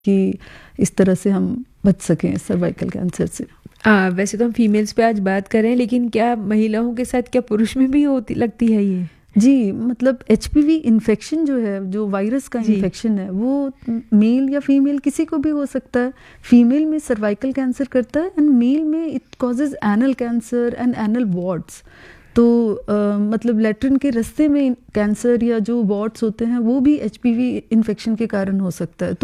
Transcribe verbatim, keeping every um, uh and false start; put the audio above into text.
कि इस तरह से हम बच सकें सर्वाइकल कैंसर से। आ, वैसे तो हम फीमेल्स पे आज बात कर रहे हैं, लेकिन क्या महिलाओं के साथ क्या पुरुष में भी होती लगती है ये? जी, मतलब एचपीवी इन्फेक्शन जो है, जो वायरस का इन्फेक्शन है, वो मेल या फीमेल किसी को भी हो सकता है। फीमेल में सर्वाइकल कैंसर करता है एंड मेल में it causes anal cancer and anal wards. तो uh, मतलब लेट्रिन के रास्ते में कैंसर या जो वॉर्ड्स होते हैं वो भी एचपीवी इन्फेक्शन के कारण हो सकता है। तो